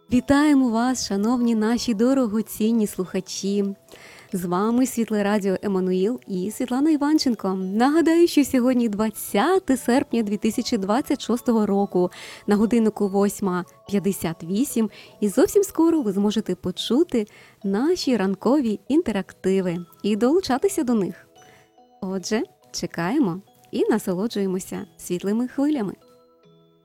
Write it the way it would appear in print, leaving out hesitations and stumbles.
Вітаємо вас, шановні наші дорогоцінні слухачі! З вами Світле Радіо Еммануїл і Світлана Іванченко. Нагадаю, що сьогодні 20 серпня 2026 року, на годиннику 8:58, і зовсім скоро ви зможете почути наші ранкові інтерактиви і долучатися до них. Отже, чекаємо і насолоджуємося світлими хвилями.